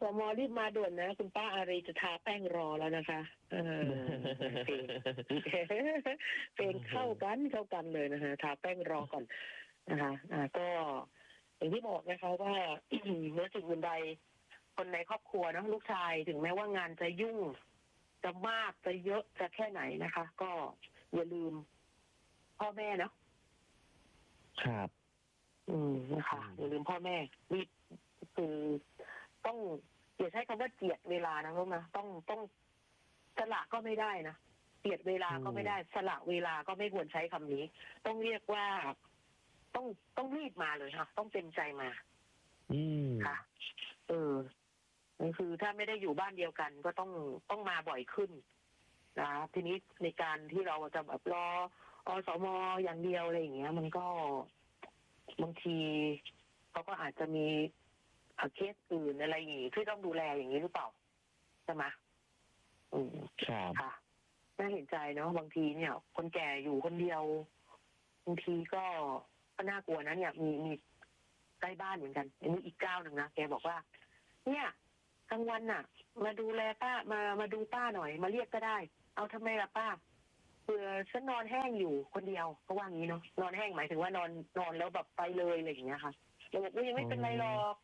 สมรีบมาด่วนนะคุณป้าอารีจะทาแป้งรอแล้วนะคะเพลงเพลงเข้ากันเลยนะคะทาแป้งรอก่อนนะคะก็อย่างที่บอกนะคะว่าเมื่อสิ่งอื่นใดคนในครอบครัวนะลูกชายถึงแม้ว่างานจะยุ่งจะมากจะเยอะจะแค่ไหนนะคะ ก็อย่าลืมพ่อแม่เนาะครับนะคะอย่าลืมพ่อแม่นี่คือต้องอย่าใช้คำว่าเจียดเวลานะลูกนะต้องสละก็ไม่ได้นะเจียดเวลาก็ไม่ได้สละเวลาก็ไม่ควรใช้คำนี้ต้องเรียกว่าต้องรีบมาเลยค่ะต้องเต็มใจมาค่ะนั่นคือถ้าไม่ได้อยู่บ้านเดียวกันก็ต้องมาบ่อยขึ้นนะทีนี้ในการที่เราจะแบบรออสมอย่างเดียวอะไรอย่างเงี้ยมันก็บางทีเขาก็อาจจะมีเคสอื่นอะไรอย่างงี้ที่ต้องดูแลอย่างนี้หรือเปล่าใช่ไหมครับค่ะน่าเห็นใจเนาะบางทีเนี่ยคนแก่อยู่คนเดียวบางทีก็น่ากลัวนะเนี่ยมีใกล้บ้านเหมือนกันอันนี้อีกเจ้าหนึ่งนะแกบอกว่าเนี่ยกลางวันน่ะมาดูแลป้ามาดูป้าหน่อยมาเรียกก็ได้เอาทำไมล่ะป้าเผื่อฉันนอนแห้งอยู่คนเดียวเขาว่างี้เนาะนอนแห้งหมายถึงว่านอนแล้วแบบไปเลยอะไรอย่างเงี้ยค่ะเราบอกว่ายังไม่เป็นไรหรอก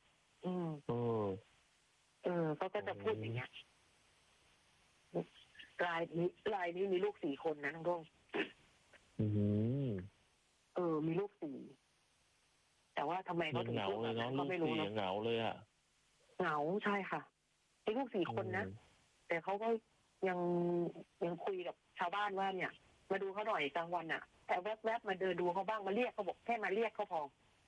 เขาก็จะพูดอย่างเงี้ยรายนี้มีลูก4 คนนะน้องร่งมีลูก4แต่ว่าทำไมเขาถึงพูดแบบนั้นก็ไม่รู้เนาะเหงาเลยอ่ะเหงาใช่ค่ะไอ้ลูก4 คนนะแต่เขาก็ยังคุยกับชาวบ้านว่าเนี่ยมาดูเขาหน่อยกลางวันอ่ะแต่แวบๆมาเดินดูเขาบ้างมาเรียกเขาบอกแค่มาเรียกเขาพอ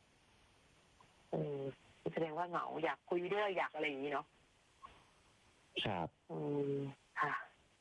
แสดงว่าเหงาอยากคุยด้วยอยากอะไรอย่างนี้เนาะครับค่ะ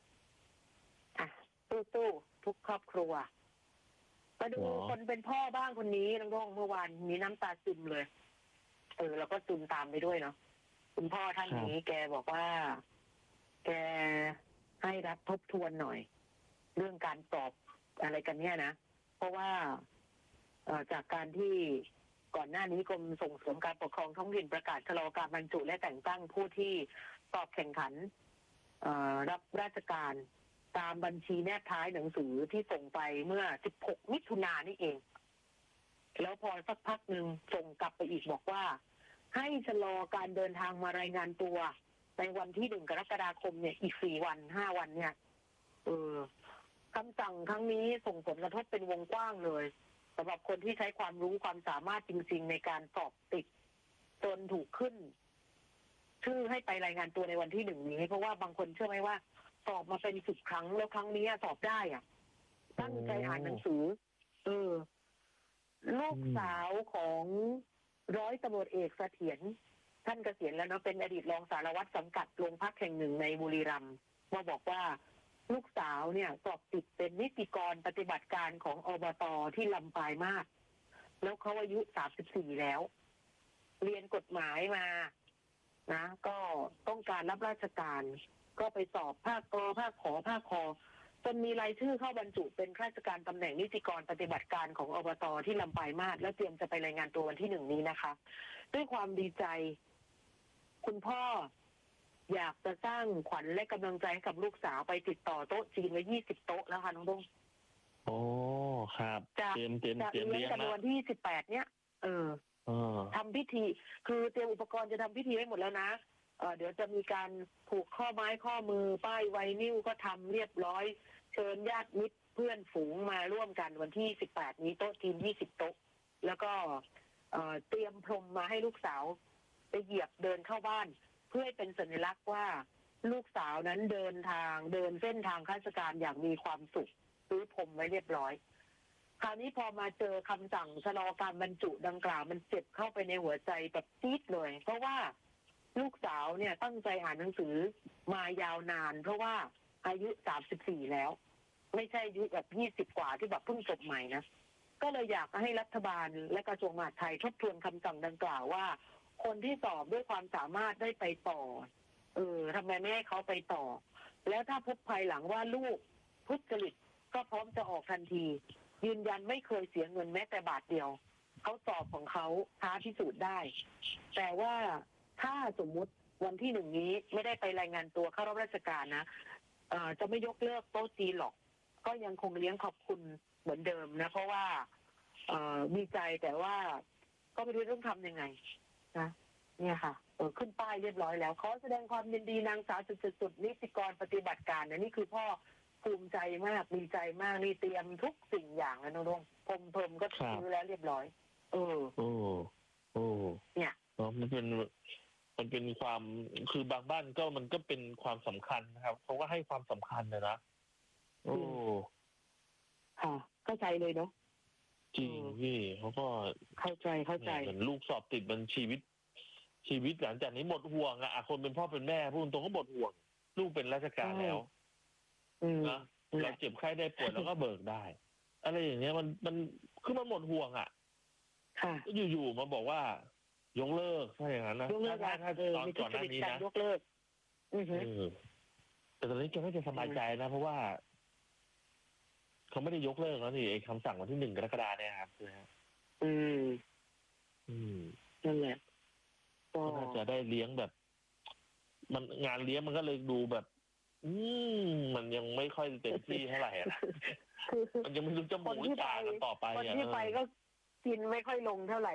ตู้ทุกครอบครัวมาดูคนเป็นพ่อบ้างคนนี้น้องร่องเมื่อวานมีน้ำตาซึมเลยแล้วก็ซึมตามไปด้วยเนาะคุณพ่อท่านนี้แกบอกว่าแกให้รับทบทวนหน่อยเรื่องการสอบอะไรกันเนี่ยนะเพราะว่าจากการที่ก่อนหน้านี้กรมส่งเสริมการปกครองท้องถิ่นประกาศชะลอการบรรจุและแต่งตั้งผู้ที่สอบแข่งขันรับราชการตามบัญชีแนบท้ายหนังสือที่ส่งไปเมื่อ16 มิถุนายนนี่เองแล้วพอสักพักหนึ่งส่งกลับไปอีกบอกว่าให้ชะลอการเดินทางมารายงานตัวในวันที่1 กรกฎาคมเนี่ยอีก4 วัน 5 วันเนี่ยคำสั่งครั้งนี้ส่งผลกระทบเป็นวงกว้างเลยสำหรับคนที่ใช้ความรู้ความสามารถจริงๆในการสอบติดจนถูกขึ้นชื่อให้ไปรายงานตัวในวันที่1นี้เพราะว่าบางคนเชื่อไหมว่าสอบมาเป็น10 ครั้งแล้วครั้งนี้สอบได้อ่ะตั้งใจอ่านหนังสือลูกสาวของร้อยตำรวจเอกเสถียรท่านเกษียณแล้วเนาะเป็นอดีตรองสารวัตรสังกัดโรงพักแห่งหนึ่งในบุรีรัมย์มาบอกว่าลูกสาวเนี่ยสอบติดเป็นนิติกรปฏิบัติการของอบต.ที่ลำปางมาศแล้วเขาอายุ34แล้วเรียนกฎหมายมานะก็ต้องการรับราชการก็ไปสอบภาคก.ภาคขอภาคค.จนมีรายชื่อเข้าบรรจุเป็นข้าราชการตำแหน่งนิติกรปฏิบัติการของอบต.ที่ลำปางมาศแล้วเตรียมจะไปรายงานตัววันที่1นี้นะคะด้วยความดีใจคุณพ่ออยากจะสร้างขวัญและกำลังใจให้กับลูกสาวไปติดต่อโต๊ะจีนไว้20 โต๊ะแล้วค่ะน้องดงโอ้ครับจะเลี้ยงกันวันที่18เนี่ยทำพิธีคือเตรียมอุปกรณ์จะทำพิธีไว้หมดแล้วนะเดี๋ยวจะมีการผูกข้อไม้ข้อมือป้ายไวนิลก็ทำเรียบร้อยเชิญญาติมิตรเพื่อนฝูงมาร่วมกันวันที่18นี้โต๊ะจีน20 โต๊ะแล้วก็เตรียมพรมมาให้ลูกสาวไปเหยียบเดินเข้าบ้านเพื่อให้เป็นสัญลักษณ์ว่าลูกสาวนั้นเดินเส้นทางข้าราชการอย่างมีความสุขซื้อพรมไว้เรียบร้อยคราวนี้พอมาเจอคำสั่งชะลอการบรรจุดังกล่าวมันเจ็บเข้าไปในหัวใจแบบจี๊ดเลยเพราะว่าลูกสาวเนี่ยตั้งใจอ่านหนังสือมายาวนานเพราะว่าอายุ34แล้วไม่ใช่อายุแบบ20 กว่าที่แบบเพิ่งจบใหม่นะก็เลยอยากให้รัฐบาลและกระทรวงมหาดไทยทบทวนคำสั่งดังกล่าวว่าคนที่สอบด้วยความสามารถได้ไปต่อทำไมไม่ให้เขาไปต่อแล้วถ้าพบภายหลังว่าลูกทุจริตก็พร้อมจะออกทันทียืนยันไม่เคยเสียเงินแม้แต่บาทเดียวเขาสอบของเขาท้าพิสูจน์ได้แต่ว่าถ้าสมมุติวันที่ 1นี้ไม่ได้ไปรายงานตัวเข้ารับราชการนะจะไม่ยกเลิกโต๊ะจีนหรอกก็ยังคงเลี้ยงขอบคุณเหมือนเดิมนะเพราะว่ามีใจแต่ว่าก็ไม่รู้ต้องทำยังไงนะเนี่ยค่ะขึ้นป้ายเรียบร้อยแล้วขอแสดงความยินดีนางสาวจุดๆนิติกรปฏิบัติการนะนี่คือพ่อภูมิใจมากดีใจมากนี่เตรียมทุกสิ่งอย่างแล้วน้องพรมก็ซื้อแล้วเรียบร้อยโอ้เนี่ยมันเป็นความคือบางบ้านก็มันก็เป็นความสำคัญนะครับเขาก็ให้ความสำคัญนะค่ะเข้าใจเลยเนาะจริงพี่เขาก็เข้าใจเหมือนลูกสอบติดมันชีวิตหลังจากนี้หมดห่วงอะคนเป็นพ่อเป็นแม่พูดตรงก็หมดห่วงลูกเป็นราชการแล้วนะเราเจ็บไข้ได้ป่วยแล้วก็เบิกได้อะไรอย่างเงี้ยมันคือมันหมดห่วงอะก็อยู่ๆมาบอกว่ายกเลิกถ้าอย่างนั้นนะถ้าตอนก่อนหน้านี้นะยกเลิกแต่ตอนนี้แกไม่จะสบายใจนะเพราะว่าเขาไม่ได้ยกเลิกแล้วนี่ไอ้คำสั่งวันที่1 กรกฎาคมเนี่ยครับนั่นแหละก็น่าจะได้เลี้ยงแบบ มันงานเลี้ยงมันก็เลยดูแบบมันยังไม่ค่อยเต็มที่เท่าไหร่นะมันยังไม่รู้จะหมูจ่ากันต่อไปคนที่ไปก็กินไม่ค่อยลงเท่าไหร่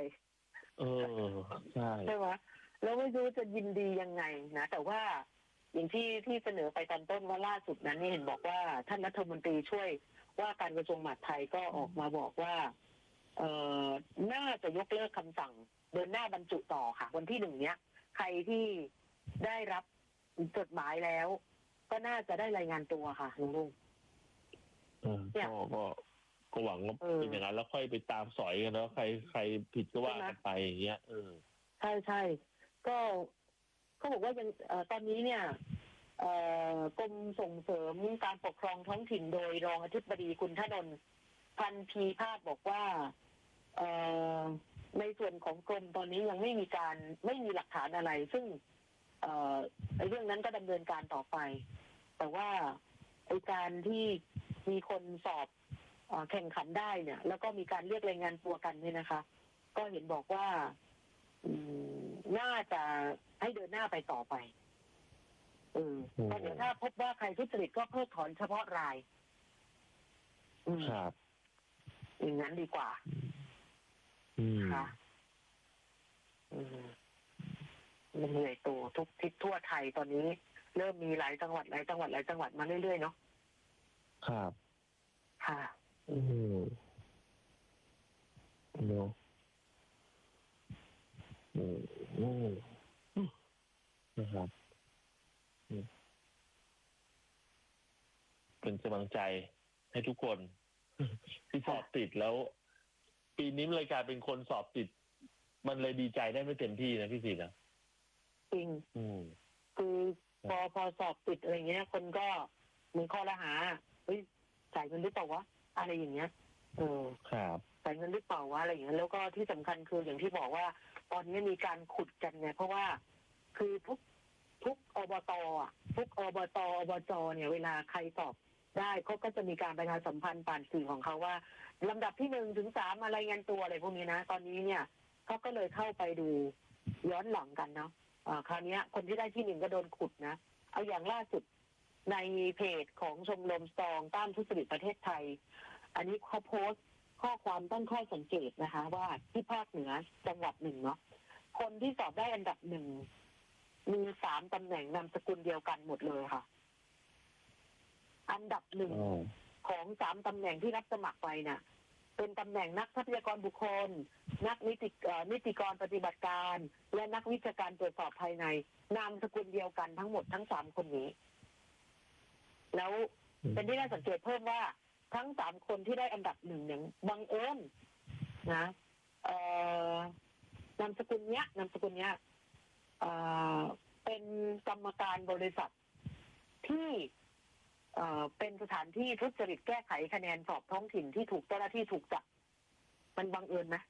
ใช่ไหมแล้วไม่รู้จะยินดียังไงนะแต่ว่าอย่างที่เสนอไปตอนต้นว่าล่าสุดนั้นนี่เห็นบอกว่าท่านรัฐมนตรีช่วยว่าการกระทรวงมหาดไทยก็ออกมาบอกว่าน่าจะยกเลิกคำสั่งเดินหน้าบรรจุต่อค่ะวันที่1เนี้ยใครที่ได้รับจดหมายแล้วก็น่าจะได้รายงานตัวค่ะลุงก็หวังว่าเป็นอย่างนั้นแล้วค่อยไปตามสอยกันแล้วใครผิดก็ว่ากันไปอย่างเงี้ยใช่ก็เขาบอกว่ายังตอนนี้เนี่ยกรมส่งเสริมการปกครองท้องถิ่นโดยรองอธิบดีคุณธนนท์พันธีภาพบอกว่าในส่วนของกรมตอนนี้ยังไม่มีหลักฐานอะไรซึ่งเรื่องนั้นก็ดำเนินการต่อไปแต่ว่าการที่มีคนสอบแข่งขันได้เนี่ยแล้วก็มีการเรียกรายงานตัวกันเนี่ยนะคะก็เห็นบอกว่าน่าจะให้เดินหน้าไปต่อไปก็เดี๋ยวถ้าพบว่าใครทุจริตก็เพิกถอนเฉพาะรายครับอย่างนั้นดีกว่าค่ะมันเหนื่อยตัวทุกทิศทั่วไทยตอนนี้เริ่มมีหลายจังหวัดมาเรื่อยๆเนาะครับค่ะเนาะนะครับเป็นกำลังใจให้ทุกคนที่สอบติดแล้วปีนี้เลยกลายเป็นคนสอบติดมันเลยดีใจได้ไม่เต็มที่นะพี่ศรีนะจริงคือพอสอบติดอะไรเงี้ยคนก็เหมือนข้อละหาจ่ายเงินหรือเปล่าวะอะไรอย่างเงี้ยครับจ่ายเงินหรือเปล่าวะอะไรอย่างเงี้ยแล้วก็ที่สำคัญคืออย่างที่บอกว่าตอนนี้มีการขุดกันไงเพราะว่าคือทุกอบตทุกอบจเนี่ยเวลาใครสอบได้เขาก็จะมีการประชาสัมพันธ์ผ่านสื่อของเขาว่าลำดับที่1 ถึง 3อะไรงานตัวอะไรพวกนี้นะตอนนี้เนี่ยเขาก็เลยเข้าไปดูย้อนหลังกันเนาะคราวนี้คนที่ได้ที่1ก็โดนขุดนะเอาอย่างล่าสุดในเพจของชมรมสตรองต้านทุจริตประเทศไทยอันนี้เขาโพสต์ข้อความตั้งข้อสังเกตนะคะว่าที่ภาคเหนือจังหวัดหนึ่งเนาะคนที่สอบได้อันดับ1มี3ตำแหน่งนามสกุลเดียวกันหมดเลยค่ะอันดับ1ของ3ตำแหน่งที่รับสมัครไปเนี่ยเป็นตำแหน่งนักทรัพยากรบุคคลนักนิติกรปฏิบัติการและนักวิชาการตรวจสอบภายในนามสกุลเดียวกันทั้งหมดทั้ง3คนนี้แล้วเป็นที่น่าสังเกตเพิ่มว่าทั้ง3คนที่ได้อันดับ1เนี่ยบังเอิญนะนามสกุลเนี้ยเป็นกรรมการบริษัทที่เป็นสถานที่ทุจริตแก้ไขคะแนนสอบท้องถิ่นที่ถูกเจ้าหน้าที่ถูกจับมันบังเอิญไหม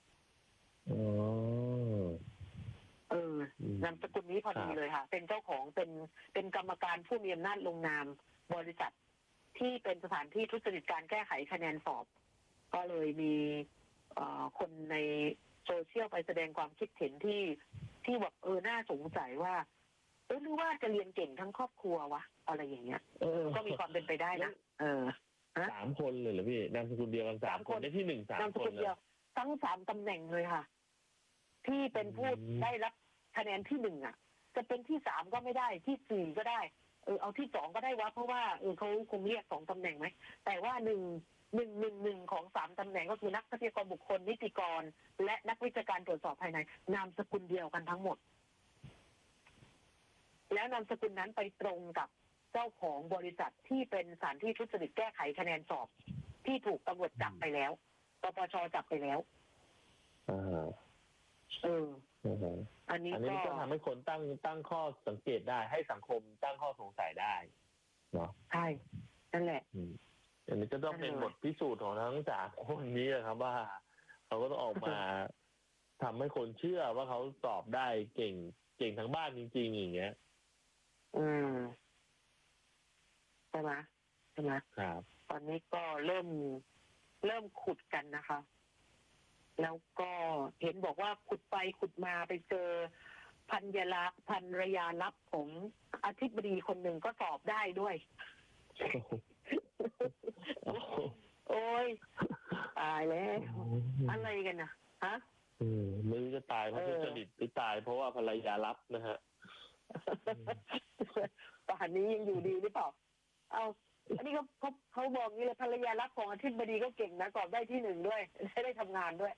นามสกุลนี้พอดีเลยค่ะเป็นเจ้าของเป็นกรรมการผู้มีอำนาจลงนามบริษัทที่เป็นสถานที่ทุจริตการแก้ไขคะแนนสอบก็เลยมีคนในโซเชียลไปแสดงความคิดเห็นที่แบบน่าสงสัยว่าหรือว่าจะเรียนเก่งทั้งครอบครัววะอะไรอย่างเงี้ยก็มีความเป็นไปได้นะ 3 คนเลยเหรอพี่นามสกุลเดียวกัน3 คนได้ที่1 3 คนนามสกุลเดียวทั้ง3 ตำแหน่งเลยค่ะที่เป็นผู้ได้รับคะแนนที่1อ่ะจะเป็นที่3ก็ไม่ได้ที่4ก็ได้เอาที่2ก็ได้วะเพราะว่าเขาคงเรียก2 ตำแหน่งไหมแต่ว่า1ของ3 ตำแหน่งก็คือนักทรัพยากรบุคคลนิติกรและนักวิชาการตรวจสอบภายในนามสกุลเดียวกันทั้งหมดแล้วนามสกุลนั้นไปตรงกับเจ้าของบริษัทที่เป็นสถานที่ทุจริตแก้ไขคะแนนสอบที่ถูกตำรวจจับไปแล้วปปช.จับไปแล้วอันนี้ก็ทำให้คนตั้งข้อสังเกตได้ให้สังคมตั้งข้อสงสัยได้เนาะใช่นั่นแหละอันนี้ก็ต้องเป็นบทพิสูจน์ของทั้ง3 คนนี้ครับว่าเขาก็ต้องออกมาทำให้คนเชื่อว่าเขาสอบได้เก่งทั้งบ้านจริงๆอย่างเงี้ยใช่ไหมครับตอนนี้ก็เริ่มขุดกันนะคะ แล้วก็เห็นบอกว่าขุดไปขุดมาไปเจอภรรยาลับของอธิบดีคนหนึ่งก็สอบได้ด้วย โอ้ยตายแล้วอะไรกันนะฮะไม่รู้จะตายเพราะทุจริตหรือตายเพราะว่าภรรยาลับนะฮะป่านนี้ยังอยู่ดีหรือเปล่าเอาอันนี้เขาบอกนี่เลยภรรยาลับของอธิบดีก็เก่งนะสอบได้ที่1ด้วยได้ทำงานด้วย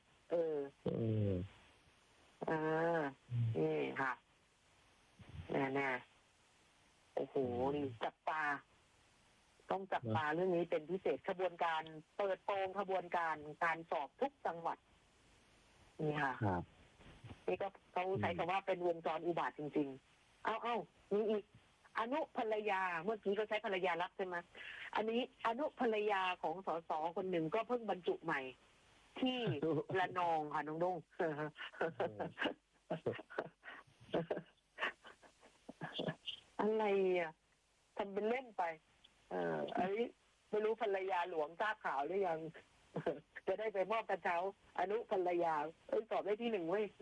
นี่ค่ะแน่โอ้โหนี่จับตาต้องจับตาเรื่องนี้เป็นพิเศษขบวนการเปิดโปงขบวนการสอบทุกจังหวัดนี่ค่ะนี่ก็เขาใช้คำว่าเป็นวงจรอุบาทจริงๆเอามีอีกอนุภรรยาเมื่อกี้ก็ใช้ภรรยารับใช่ไหมอันนี้อนุภรรยาของสสคนหนึ่งก็เพิ่งบรรจุใหม่ที่ระนองค่ะน้องดงอะไรอ่ะทำเป็นเล่นไปอันนี้ไม่รู้ภรรยาหลวงทราบข่าวหรือยังจะได้ไปมอบกระเช้าอนุภรรยาสอบได้ที่1เว้ย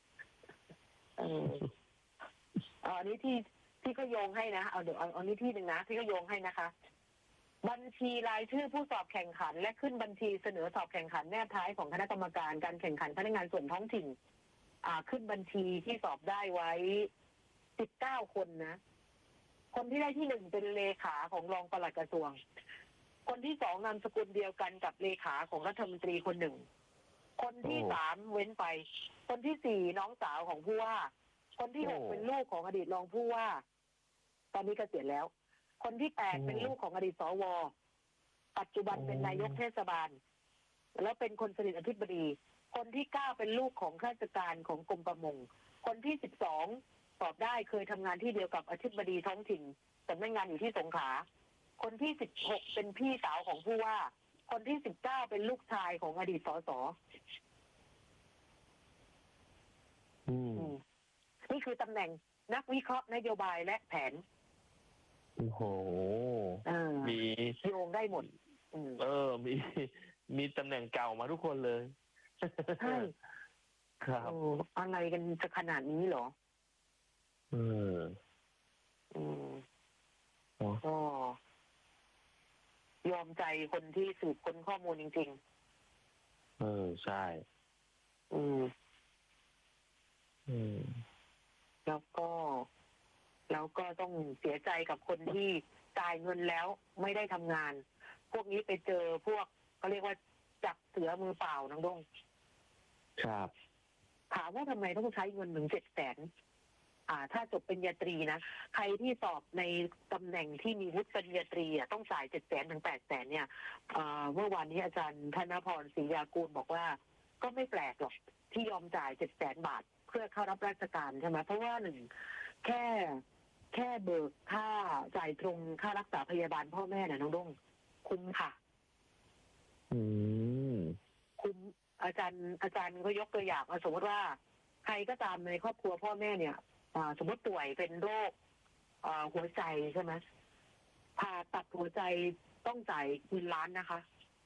อันนี้ที่ก็โยงให้นะเดี๋ยวเอานี้ที่1นะที่ก็โยงให้นะคะบัญชีรายชื่อผู้สอบแข่งขันและขึ้นบัญชีเสนอสอบแข่งขันแนบท้ายของคณะกรรมการการแข่งขันพนักงานส่วนท้องถิ่นขึ้นบัญชีที่สอบได้ไว้19 คนนะคนที่ได้ที่1เป็นเลขาของรองปลัดกระทรวงคนที่2นามสกุลเดียวกันกับเลขาของรัฐมนตรีคนหนึ่งคนที่3เว้นไปคนที่4น้องสาวของผู้ว่าคนที่6เป็นลูกของอดีตรองผู้ว่าตอนนี้เกษียณแล้วคนที่8เป็นลูกของอดีตสวปัจจุบันเป็นนายกเทศบาลแล้วเป็นคนสนิทอธิบดีคนที่9เป็นลูกของข้าราชการของกรมประมงคนที่12สอบได้เคยทำงานที่เดียวกับอธิบดีท้องถิ่นแต่ไม่งานอยู่ที่สงขลาคนที่16เป็นพี่สาวของผู้ว่าคนที่19เป็นลูกชายของอดีตสสนี่คือตำแหน่งนักวิเคราะห์นโยบายและแผนโอ้โหมีโยงได้หมดมีตำแหน่งเก่ามาทุกคนเลยใช่ครับอะไรกันจะขนาดนี้เหรอก็ยอมใจคนที่สืบค้นข้อมูลจริงๆใช่แล้วก็ต้องเสียใจกับคนที่จ่ายเงินแล้วไม่ได้ทำงานพวกนี้ไปเจอพวกเขาเรียกว่าจับเสือมือเปล่าน้องดงครับถามว่าทำไมต้องใช้เงินถึง700,000ถ้าจบปริญญาตรีนะใครที่สอบในตำแหน่งที่มีวุฒิปริญญาตรีต้องจ่าย700,000 ถึง 800,000เนี่ยเมื่อวานนี้อาจารย์ธนพรศรียากูลบอกว่าก็ไม่แปลกหรอกที่ยอมจ่าย700,000 บาทเพื่อเข้ารับราชการใช่ไหมเพราะว่า1แค่เบิกค่าจ่ายตรงค่ารักษาพยาบาลพ่อแม่น่ะน้องดงคุ้มค่ะคุ้มอาจารย์ก็ยกตัวอย่างสมมติว่าใครก็ตามในครอบครัวพ่อแม่เนี่ยสมมติป่วยเป็นโรคหัวใจใช่ไหมผ่าตัดหัวใจต้องจ่ายเงินล้านนะคะ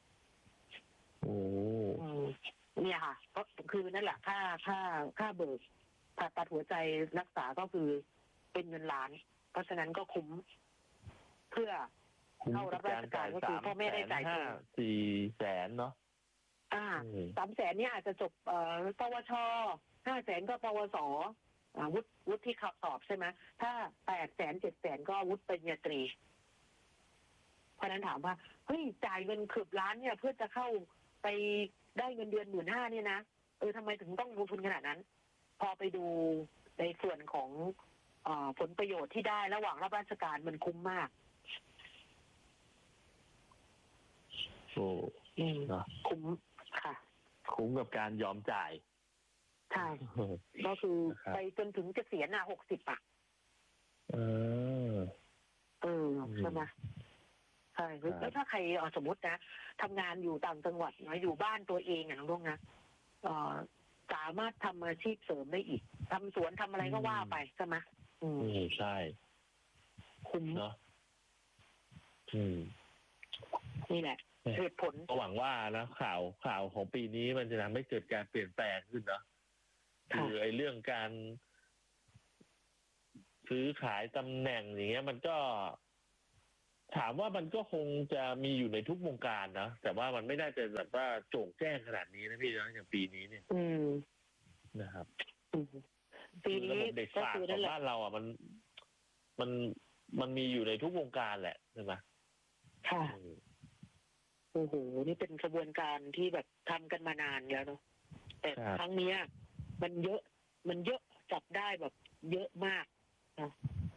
เนี่ยค่ะก็คือนั่นแหละค่าเบิกผ่าตัดหัวใจรักษาก็คือเป็นเงินล้าน เพราะฉะนั้นก็คุ้มเพื่อเข้ารับราชการก็คือพ่อแม่ได้จ่ายตรง 400,000เนาะ 300,000เนี่ยอาจจะจบปวช500,000ก็ปวสวุฒิที่ขับสอบใช่ไหมถ้า800,000 700,000ก็วุฒิปริญญาตรีเพราะนั้นถามว่าเฮ้ยจ่ายเงิน10 ล้านเนี่ยเพื่อจะเข้าไปได้เงินเดือน15,000เนี่ยนะทำไมถึงต้องลงทุนขนาดนั้นพอไปดูในส่วนของผลประโยชน์ที่ได้ระหว่างรับราชการมันคุ้มมากคุ้มค่ะคุ้มกับการยอมจ่ายใช่ก็คือไปจนถึงเกษียณ60ใช่ไหมใช่แล้วถ้าใครสมมตินะทำงานอยู่ต่างจังหวัดนะอยู่บ้านตัวเองน้องนะสามารถทำอาชีพเสริมได้อีกทำสวนทำอะไรก็ว่าไปใช่ไหมใช่คุ้มเนาะนี่แหละเหตุผลหวังว่านะข่าวของปีนี้มันจะทำให้เกิดการเปลี่ยนแปลงขึ้นเนาะคือไอ้เรื่องการซื้อขายตำแหน่งอย่างเงี้ยมันก็ถามว่ามันก็คงจะมีอยู่ในทุกวงการนะแต่ว่ามันไม่ได้เป็นแบบว่าโจ่งแจ้งขนาดนี้นะพี่นะอย่างปีนี้เนี่ยนะครับปีนี้ระบบเด็กฝากของบ้านเรามันมีอยู่ในทุกวงการแหละใช่ไหมค่ะโอ้โหนี่เป็นกระบวนการที่แบบทำกันมานานแล้วเนาะแต่ครั้งนี้มันเยอะจับได้แบบเยอะมากนะ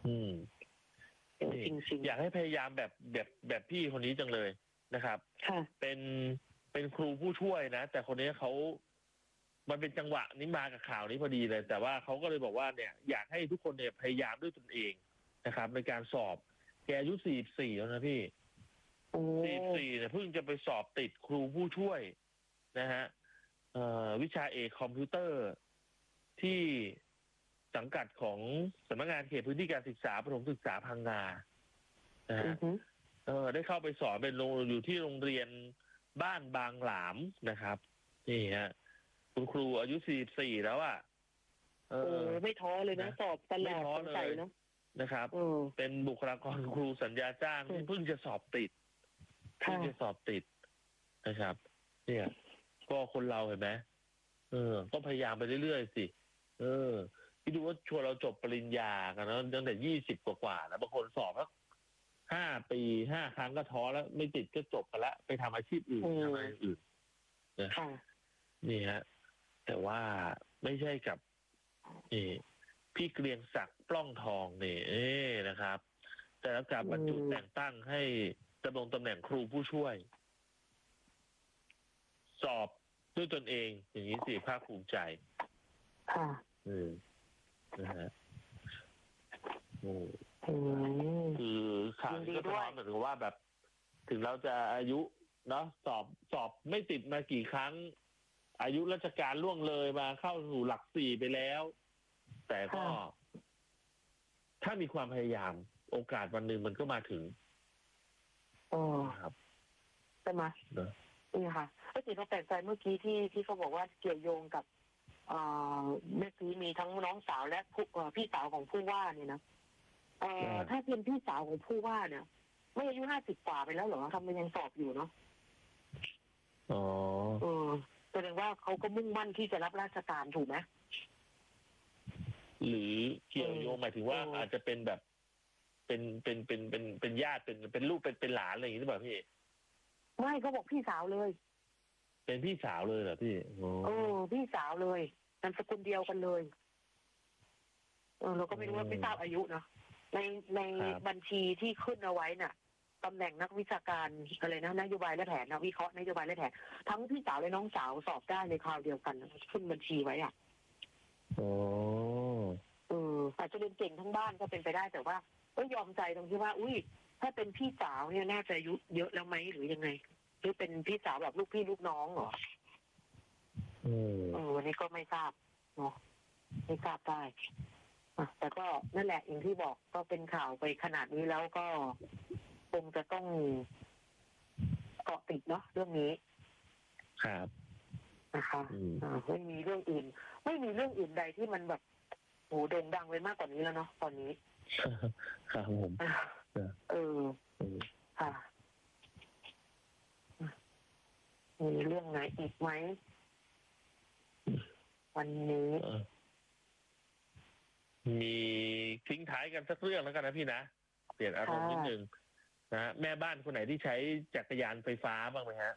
จริงๆอยากให้พยายามแบบพี่คนนี้จังเลยนะครับเป็นครูผู้ช่วยนะแต่คนนี้มันเป็นจังหวะนี้มากับข่าวนี้พอดีเลยแต่ว่าเขาก็เลยบอกว่าเนี่ยอยากให้ทุกคนเนี่ยพยายามด้วยตนเองนะครับในการสอบแกอายุ44แล้วนะพี่44เนี่ยเพิ่งจะไปสอบติดครูผู้ช่วยนะฮะวิชาเอกคอมพิวเตอร์ที่สังกัดของสำนักงานเขตพื้นที่การศึกษาประถมศึกษาพังงานะฮะได้เข้าไปสอนอยู่ที่โรงเรียนบ้านบางหลามนะครับนี่ฮะคุณครูอายุ44แล้วไม่ท้อเลยนะสอบตลอดสงสัยเนาะนะครับเป็นบุคลากรครูสัญญาจ้างที่เพิ่งจะสอบติดนะครับเนี่ยก็คนเราเห็นไหมก็พยายามไปเรื่อยๆสิที่ดูว่าชวนเราจบปริญญากันนะตั้งแต่20กว่าแล้วบางคนสอบแล้ว5 ปี5 ครั้งก็ท้อแล้วไม่ติดก็จบไปแล้วไปทำอาชีพอื่นทำอะไรอื่นนะนี่ฮะแต่ว่าไม่ใช่กับพี่เกรียงศักดิ์ปล้องทองนี่นะครับแต่รับการบรรจุแต่งตั้งให้ดำรงตำแหน่งครูผู้ช่วยสอบด้วยตนเองอย่างนี้สิภาคภูมิใจนะฮะคือข่าวนี้ก็สะท้อนเหมือนกับว่าแบบถึงเราจะอายุเนาะสอบไม่ติดมากี่ครั้งอายุราชการล่วงเลยมาเข้าสู่หลัก4ไปแล้วแต่ก็ถ้ามีความพยายามโอกาสวันหนึ่งมันก็มาถึงครับใช่ไหมนี่ค่ะก็จริงเขาแปลกใจเมื่อกี้ที่เขาบอกว่าเกี่ยวโยงกับเมื่อกี้มีทั้งน้องสาวและพี่สาวของผู้ว่าเนี่ยนะถ้าเป็นพี่สาวของผู้ว่าเนี่ยไม่อายุ50 กว่าไปแล้วเหรอทำไมยังสอบอยู่เนาะแสดงว่าเขาก็มุ่งมั่นที่จะรับราชการถูกไหมหรือเกี่ยวโยงหมายถึงว่าอาจจะเป็นแบบเป็นญาติเป็นลูกเป็นหลานอะไรอย่างนี้หรือเปล่าพี่ไม่เขาบอกพี่สาวเลยเป็นพี่สาวเลยเหรอพี่พี่สาวเลยนามสกุลเดียวกันเลยเราก็ไม่รู้ว่าไม่ทราบอายุเนาะในบัญชีที่ขึ้นเอาไว้น่ะตำแหน่งนักวิชาการอะไรนะนโยบายและแผนนะวิเคราะห์นโยบายและแผนทั้งพี่สาวและน้องสาวสอบได้ในคราวเดียวกันขึ้นบัญชีไว้อาจจะเป็นเก่งทั้งบ้านก็เป็นไปได้แต่ว่าก็ยอมใจตรงที่ว่าอุ้ยถ้าเป็นพี่สาวเนี่ยน่าจะอายุเยอะแล้วไหมหรือยังไงหรือเป็นพี่สาวแบบลูกพี่ลูกน้องเหรอวันนี้ก็ไม่ทราบเนาะไม่ทราบได้แต่ก็นั่นแหละอย่างที่บอกก็เป็นข่าวไปขนาดนี้แล้วก็คงจะต้องเกาะติดเนาะเรื่องนี้ครับนะคะไม่มีเรื่องอื่นใดที่มันแบบโด่งดังไปมากกว่านี้แล้วเนาะตอนนี้ครับผมค่ะมีเรื่องไหนอีกไหมวันนี้มีทิ้งท้ายกันสักเรื่องแล้วกันนะพี่นะเปลี่ยนอารมณ์นิดนึงนะแม่บ้านคนไหนที่ใช้จักรยานไฟฟ้าบ้างไหมฮะ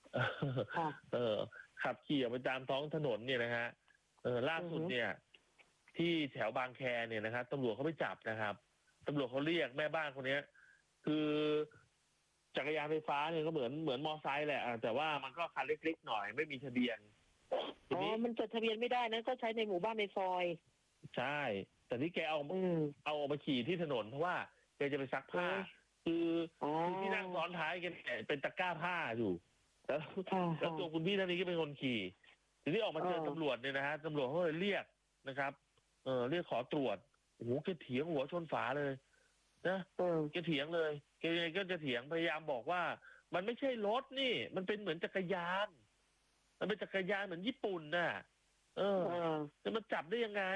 ขับขี่ออกไปตามท้องถนนเนี่ยนะฮะล่าสุดเนี่ยที่แถวบางแคเนี่ยนะครับตำรวจเขาไปจับนะครับตำรวจเขาเรียกแม่บ้านคนนี้คือจักรยานไฟฟ้าเนี่ยก็เหมือนมอไซค์แหละแต่ว่ามันก็คันเล็กๆหน่อยไม่มีทะเบียนมันจดทะเบียนไม่ได้นะก็ใช้ในหมู่บ้านในซอยใช่แต่ที่แกเอาออกมาขี่ที่ถนนเพราะว่าแกจะไปซักผ้าคือที่นั่งซ้อนท้ายแกเป็นตะกร้าผ้าอยู่แล้วตัวคุณพี่ท่านนี้ก็เป็นคนขี่ทีนี้ออกมาเจอตำรวจเนี่ยนะฮะตำรวจเขาเลยเรียกนะครับเรียกขอตรวจโอ้โหแกเถียงหัวชนฝาเลยนะแกเถียงเลยแกก็จะเถียงพยายามบอกว่ามันไม่ใช่รถนี่มันเป็นเหมือนจักรยานมันเป็นจักรยานเหมือนญี่ปุ่นน่ะจะมาจับได้ยังไง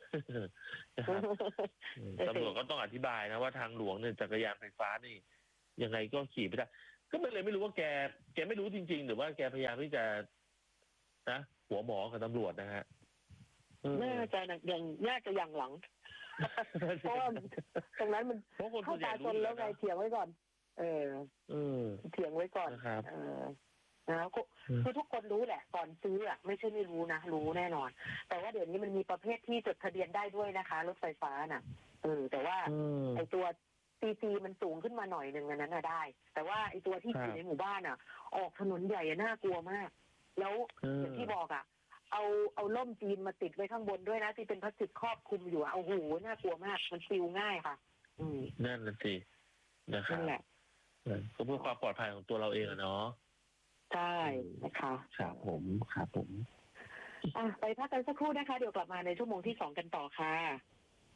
ตำรวจก็ต้องอธิบายนะว่าทางหลวงเนี่ยจักรยานไฟฟ้านี่ยังไงก็ขี่ไม่ได้ก็เลยไม่รู้ว่าแกไม่รู้จริงๆหรือว่าแกพยายามที่จะนะหัวหมอกับตำรวจนะฮะน่าจะอย่างหลังเพราะว่าตรงนั้นมันเข้าตาชนแล้วไงเถียงไว้ก่อนเถียงไว้ก่อนนะครับนะคือทุกคนรู้แหละก่อนซื้อไม่ใช่ไม่รู้นะรู้แน่นอนแต่ว่าเดี๋ยวนี้มันมีประเภทที่จดทะเบียนได้ด้วยนะคะรถไฟฟ้าน่ะแต่ว่าไอตัวซีมันสูงขึ้นมาหน่อยหนึ่งอันนั้นได้ แต่ว่าไอตัวที่อยู่ในหมู่บ้านออกถนนใหญ่น่ากลัวมากแล้วอย่างที่บอกเอาล่มจีนมาติดไว้ข้างบนด้วยนะที่เป็นพลาสติกครอบคลุมอยู่โอ้โหน่ากลัวมากมันปิวง่ายค่ะนั่นสินะครับนั่นแหละก็เพื่อความปลอดภัยของตัวเราเองเนาะใช่นะคะครับผมไปพักกันสักครู่นะคะเดี๋ยวกลับมาในชั่วโมงที่2กันต่อค่ะ